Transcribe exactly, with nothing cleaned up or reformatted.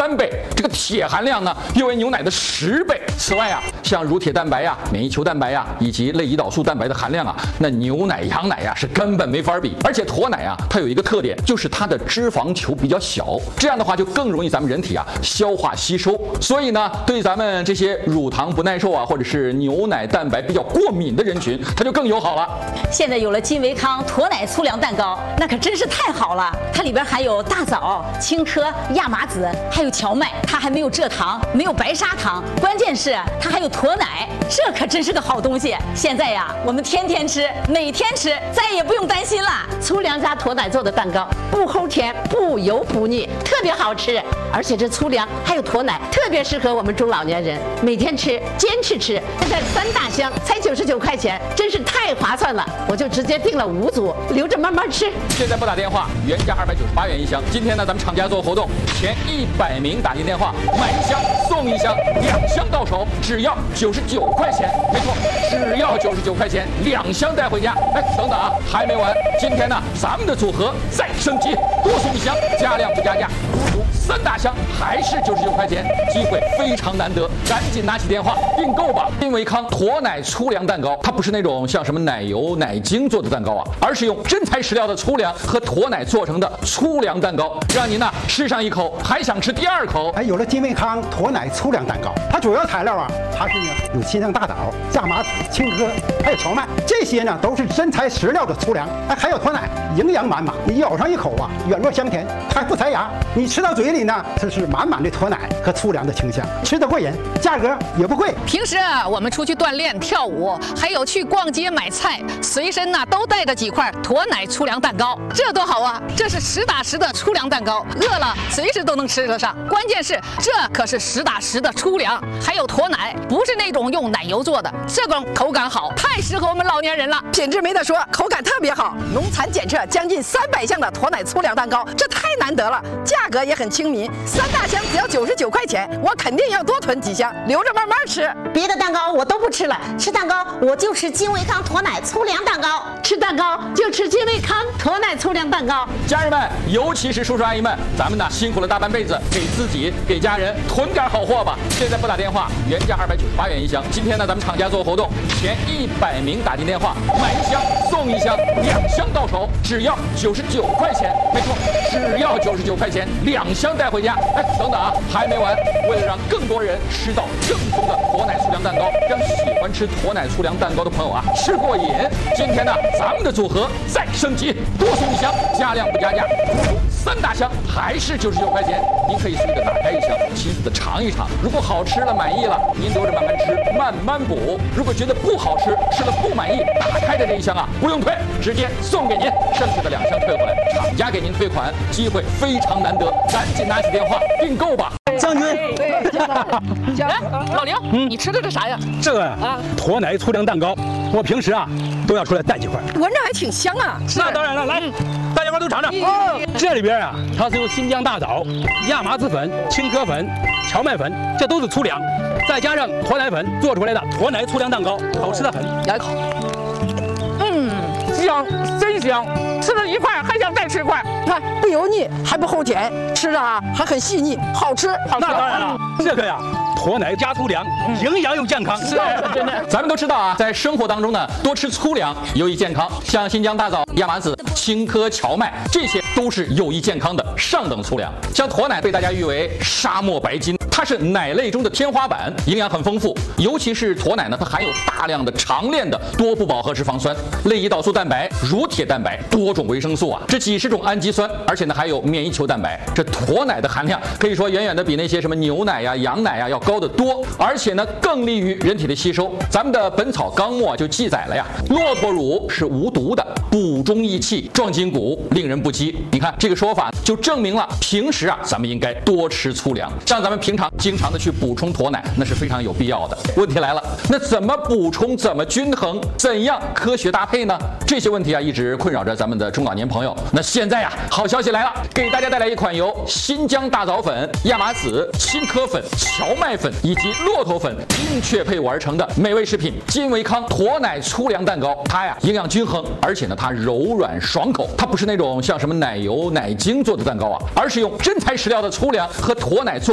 三倍，这个铁含量呢约为牛奶的十倍。此外啊，像乳铁蛋白呀、免疫球蛋白呀以及类胰岛素蛋白的含量啊，那牛奶、羊奶呀是根本没法比。而且驼奶啊，它有一个特点，就是它的脂肪球比较小，这样的话就更容易咱们人体啊消化吸收。所以呢，对咱们这些乳糖不耐受啊，或者是牛奶蛋白比较过敏的人群，它就更友好了。 现在有了金维康驼奶粗粮蛋糕，那可真是太好了。它里边含有大枣、青稞、亚麻籽，还有荞麦，它还没有蔗糖，没有白砂糖，关键是它还有驼奶，这可真是个好东西。现在呀，我们天天吃，每天吃，再也不用担心了。 粗粮加驼奶做的蛋糕，不齁甜，不油不腻，特别好吃。而且这粗粮还有驼奶，特别适合我们中老年人每天吃，坚持吃。现在三大箱才九十九块钱，真是太划算了，我就直接订了五组，留着慢慢吃。 现在拨打电话，原价二百九十八元一箱。今天呢，咱们厂家做活动，前一百名打进电话买一箱送一箱，两箱到手只要九十九块钱。没错，只要九十九块钱，两箱带回家。哎，等等啊，还没完！今天呢，咱们的组合再升级，多送一箱，加量不加价，足足三大箱还是九十九块钱，机会非常难得，赶紧拿起电话订购吧！金维康驼奶粗粮蛋糕，它不是那种像什么奶油、奶精做的蛋糕啊，而是用真材实料的粗粮和驼奶做成的粗粮蛋糕，让您呢吃上一口还想吃第二口。 哎，有了金维康驼奶粗粮蛋糕，它主要材料啊，它是呢有新疆大枣、亚麻籽、青稞，还有荞麦，这些呢都是真材实料的粗粮。哎，还有驼奶，营养满满，你咬上一口啊，软糯香甜，它还不塞牙，你吃到嘴里呢，这是满满的驼奶和粗粮的清香，吃得过瘾，价格也不贵。 平时啊，我们出去锻炼、跳舞，还有去逛街买菜，随身呢都带着几块驼奶粗粮蛋糕，这多好啊！这是实打实的粗粮蛋糕，饿了随时都能吃得上。关键是这可是实打实的粗粮，还有驼奶，不是那种用奶油做的，这种口感好，太适合我们老年人了。 品质没得说，口感特别好。农残检测将近三百项的驼奶粗粮蛋糕，这太难得了，价格也很亲民，三大箱只要九十九块钱，我肯定要多囤几箱，留着慢慢吃。 别的蛋糕我都不吃了，吃蛋糕我就吃金维康驼奶粗粮蛋糕， 吃蛋糕就吃金维康驼奶粗粮蛋糕。 家人们，尤其是叔叔阿姨们，咱们呢辛苦了大半辈子，给自己给家人囤点好货吧。现在拨打电话，原价二百九十八元一箱。今天呢，咱们厂家做活动，前一百名打进电话买一箱送一箱，两箱到手只要九十九块钱。没错，只要九十九块钱，两箱带回家。哎，等等啊，还没完！为了让更多人吃到正宗的驼奶粗粮蛋糕，让喜欢吃驼奶粗粮蛋糕的朋友啊吃过瘾，今天呢，咱们的组合再升级，多送一箱，加量不加价，三大箱还是九十九块钱。您可以随着打开一箱，亲自的尝一尝。如果好吃了，满意了，您留着慢慢吃，慢慢补。如果觉得不好吃，吃了不满意，打开的这一箱啊，不用退，直接送给您，剩下的两箱退回来，厂家给您退款，机会非常难得，赶紧拿起电话订购吧。 将军， 哎，老刘，嗯，你吃的这啥呀？ 这个啊，驼奶粗粮蛋糕，我平时啊都要出来带几块， 闻着还挺香啊。 那当然了，来，大家伙都尝尝。哦，这里边啊，它是用新疆大枣、亚麻籽粉、青稞粉、荞麦粉，这都是粗粮，再加上驼奶粉做出来的驼奶粗粮蛋糕，好吃的很。 咬一口，嗯，香，真香，吃了一块还想再吃一块。 你看，不油腻，还不齁甜，吃着啊还很细腻，好吃。 那当然了，这个呀，驼奶加粗粮，营养又健康。 是，真的。 咱们都知道啊，在生活当中呢，多吃粗粮有益健康，像新疆大枣、亚麻籽、青稞、荞麦，这些都是有益健康的上等粗粮。像驼奶被大家誉为沙漠白金，它是奶类中的天花板，营养很丰富，尤其是驼奶呢，它含有大量的长链的多不饱和脂肪酸、类胰岛素蛋白、乳铁蛋白、多种维生素啊，这几十种氨基酸，而且呢还有免疫球蛋白。这驼奶的含量可以说远远的比那些什么牛奶呀、羊奶呀要高得多，而且呢更利于人体的吸收。咱们的《本草纲目》啊就记载了呀，骆驼乳是无毒的，补中益气，壮筋骨，令人不饥。你看这个说法就证明了平时啊咱们应该多吃粗粮，像咱们平常经常的去补充驼奶，那是非常有必要的。问题来了，那怎么补充，怎么均衡，怎样科学搭配呢？这些问题啊一直困扰着咱们的中老年朋友。那现在呀，好消息来了，给大家带来一款由新疆大枣粉、亚麻籽、青稞粉、荞麦粉以及骆驼粉精确配伍而成的美味食品金维康驼奶粗粮蛋糕。它呀营养均衡，而且呢它柔软爽口，它不是那种像什么奶油、奶精做的蛋糕啊，而是用真材实料的粗粮和驼奶做